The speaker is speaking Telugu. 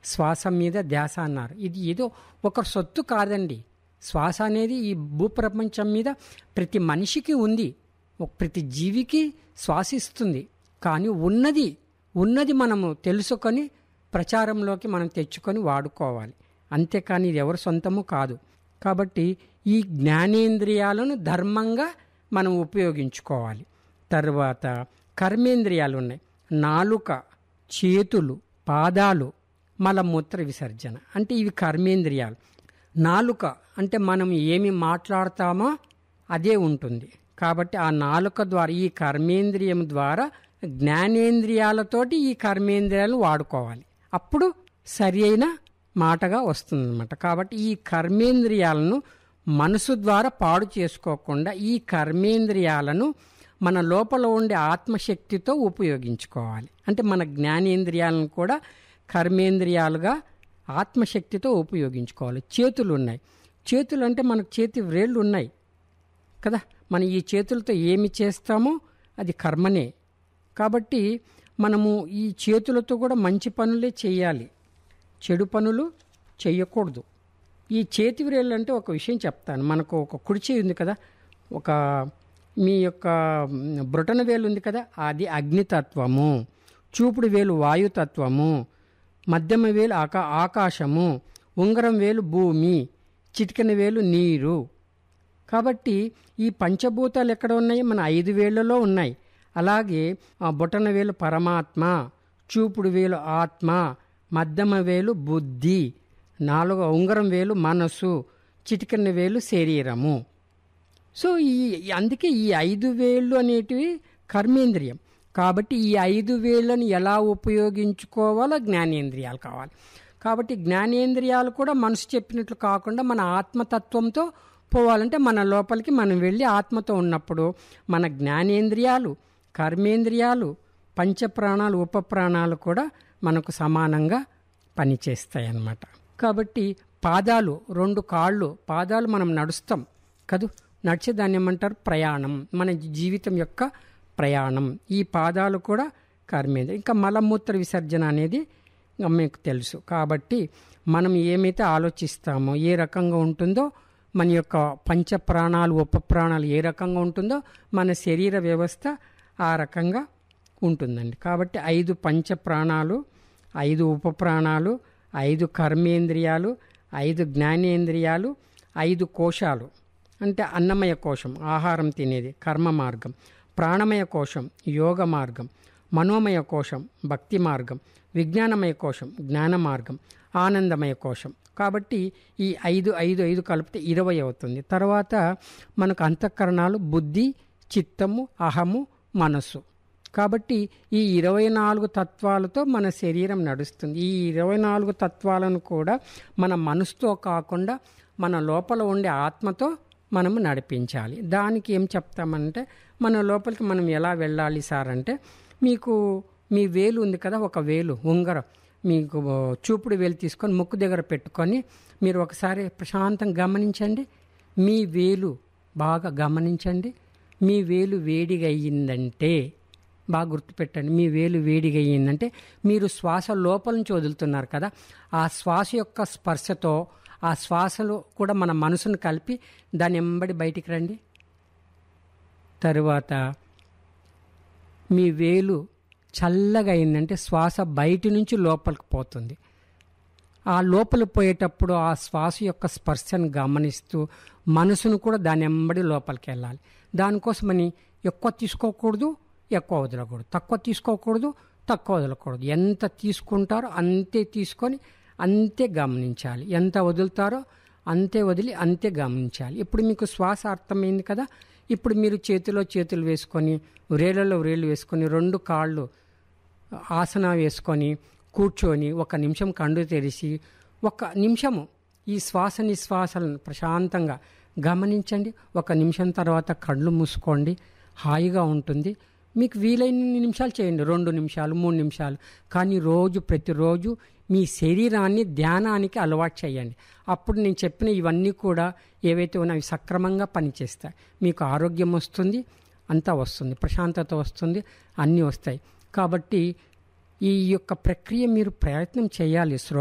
శ్వాస మీద ధ్యాస అన్నారు. ఇది ఏదో ఒక సొత్తు కాదండి. శ్వాస అనేది ఈ భూప్రపంచం మీద ప్రతి మనిషికి ఉంది, ప్రతి జీవికి శ్వాసిస్తుంది. కానీ ఉన్నది మనము తెలుసుకొని ప్రచారంలోకి మనం తెచ్చుకొని వాడుకోవాలి. అంతేకాని ఇది ఎవరి సొంతము కాదు. కాబట్టి ఈ జ్ఞానేంద్రియాలను ధర్మంగా మనం ఉపయోగించుకోవాలి. తర్వాత కర్మేంద్రియాలు ఉన్నాయి. నాలుక, చేతులు, పాదాలు, మలమూత్ర విసర్జన అంటే ఇవి కర్మేంద్రియాలు. నాలుక అంటే మనం ఏమి మాట్లాడతామో అదే ఉంటుంది. కాబట్టి ఆ నాలుక ద్వారా, ఈ కర్మేంద్రియం ద్వారా జ్ఞానేంద్రియాలతోటి ఈ కర్మేంద్రియాలు వాడుకోవాలి. అప్పుడు సరి అయిన మాటగా వస్తుందన్నమాట. కాబట్టి ఈ కర్మేంద్రియాలను మనసు ద్వారా పాడు చేసుకోకుండా ఈ కర్మేంద్రియాలను మన లోపల ఉండే ఆత్మశక్తితో ఉపయోగించుకోవాలి. అంటే మన జ్ఞానేంద్రియాలను కూడా కర్మేంద్రియాలుగా ఆత్మశక్తితో ఉపయోగించుకోవాలి. చేతులు ఉన్నాయి. చేతులు అంటే మనకు చేతి వ్రేళ్ళు ఉన్నాయి కదా, మనం ఈ చేతులతో ఏమి చేస్తామో అది కర్మనే. కాబట్టి మనము ఈ చేతులతో కూడా మంచి పనులే చేయాలి, చెడు పనులు చేయకూడదు. ఈ చేతి వ్రేళ్ళు అంటే ఒక విషయం చెప్తాను. మనకు ఒక కుడి చేయి ఉంది కదా, ఒక మీ యొక్క బ్రొటన వేలు ఉంది కదా, అది అగ్నితత్వము, చూపుడు వేలు వాయుతత్వము, మధ్యమ వేలు ఆకాశము, ఉంగరం వేలు భూమి, చిటికెన వేలు నీరు. కాబట్టి ఈ పంచభూతాలు ఎక్కడ ఉన్నాయి? మన 5 వేళ్లలో ఉన్నాయి. అలాగే ఆ బొటన వేలు పరమాత్మ, చూపుడు వేలు ఆత్మ, మధ్యమ వేలు బుద్ధి, ఉంగరం వేలు మనసు, చిటికెన వేలు శరీరము. సో అందుకే ఈ 5 వేళ్ళు అనేటివి కర్మేంద్రియం. కాబట్టి ఈ 5 వేళ్ళని ఎలా ఉపయోగించుకోవాలో జ్ఞానేంద్రియాలు కావాలి. కాబట్టి జ్ఞానేంద్రియాలు కూడా మనసు చెప్పినట్లు కాకుండా మన ఆత్మతత్వంతో పోవాలంటే మన లోపలికి మనం వెళ్ళి ఆత్మతో ఉన్నప్పుడు మన జ్ఞానేంద్రియాలు, కర్మేంద్రియాలు, పంచప్రాణాలు, ఉపప్రాణాలు కూడా మనకు సమానంగా పనిచేస్తాయి అన్నమాట. కాబట్టి పాదాలు, 2 కాళ్ళు, పాదాలు మనం నడుస్తాం కదూ, నడిచేదాన్ని ఏమంటారు? ప్రయాణం, మన జీవితం యొక్క ప్రయాణం. ఈ పాదాలు కూడా కర్మేంద్రియం. ఇంకా మలమూత్ర విసర్జన అనేది మీకు తెలుసు. కాబట్టి మనం ఏమైతే ఆలోచిస్తామో, ఏ రకంగా ఉంటుందో మన యొక్క పంచప్రాణాలు, ఉపప్రాణాలు ఏ రకంగా ఉంటుందో మన శరీర వ్యవస్థ ఆ రకంగా ఉంటుందండి. కాబట్టి 5 పంచప్రాణాలు, 5 ఉపప్రాణాలు, 5 కర్మేంద్రియాలు, 5 జ్ఞానేంద్రియాలు, 5 కోశాలు అంటే అన్నమయ కోశం ఆహారం తినేది కర్మ మార్గం, ప్రాణమయ కోశం యోగ మార్గం, మనోమయ కోశం భక్తి మార్గం, విజ్ఞానమయ కోశం జ్ఞాన మార్గం, ఆనందమయ కోశం. కాబట్టి ఈ 5 కలిపితే 20 అవుతుంది. తర్వాత మనకు అంతఃకరణాలు బుద్ధి, చిత్తము, అహము, మనస్సు. కాబట్టి ఈ 24 తత్వాలతో మన శరీరం నడుస్తుంది. ఈ 24 తత్వాలను కూడా మన మనసుతో కాకుండా మన లోపల ఉండే ఆత్మతో మనము నడిపించాలి. దానికి ఏం చెప్తామంటే, మన లోపలికి మనం ఎలా వెళ్ళాలి సార్ అంటే, మీకు మీ వేలు ఉంది కదా, ఒక వేలు ఉంగరం, మీకు చూపుడు వేలు తీసుకొని ముక్కు దగ్గర పెట్టుకొని మీరు ఒకసారి ప్రశాంతంగా గమనించండి. మీ వేలు బాగా గమనించండి. మీ వేలు వేడిగా అయ్యిందంటే బాగా గుర్తుపెట్టండి. మీ వేలు వేడిగా అయ్యిందంటే మీరు శ్వాస లోపల నుంచి వదులుతున్నారు కదా, ఆ శ్వాస యొక్క స్పర్శతో ఆ శ్వాసలో కూడా మన మనసును కలిపి దాని వెంబడి బయటికి రండి. తరువాత మీ వేలు చల్లగా అయిందంటే శ్వాస బయటి నుంచి లోపలికి పోతుంది. ఆ లోపలికి పోయేటప్పుడు ఆ శ్వాస యొక్క స్పర్శను గమనిస్తూ మనసును కూడా దాని వెంబడి లోపలికి వెళ్ళాలి. దానికోసమని ఎక్కువ తీసుకోకూడదు, ఎక్కువ వదలకూడదు, తక్కువ తీసుకోకూడదు, తక్కువ వదలకూడదు. ఎంత తీసుకుంటారో అంతే తీసుకొని అంతే గమనించాలి. ఎంత వదులుతారో అంతే వదిలి అంతే గమనించాలి. ఇప్పుడు మీకు శ్వాస అర్థమైంది కదా. ఇప్పుడు మీరు చేతిలో చేతులు వేసుకొని, వ్రేళ్ళలో వ్రేళ్ళు వేసుకొని, 2 కాళ్ళు ఆసన వేసుకొని కూర్చొని 1 నిమిషం కళ్ళు తెరిచి 1 నిమిషము ఈ శ్వాస నిశ్వాసాలను ప్రశాంతంగా గమనించండి. 1 నిమిషం తర్వాత కళ్ళు మూసుకోండి, హాయిగా ఉంటుంది. మీకు వీలైన నిమిషాలు చేయండి, 2 నిమిషాలు, 3 నిమిషాలు. కానీ ప్రతిరోజు మీ శరీరాన్ని ధ్యానానికి అలవాటు చేయండి. అప్పుడు నేను చెప్పిన ఇవన్నీ కూడా ఏవైతే ఉన్నాయో సక్రమంగా పనిచేస్తాయి. మీకు ఆరోగ్యం వస్తుంది, అంతా వస్తుంది, ప్రశాంతత వస్తుంది, అన్నీ వస్తాయి. కాబట్టి ఈ యొక్క ప్రక్రియ మీరు ప్రయత్నం చేయాలి.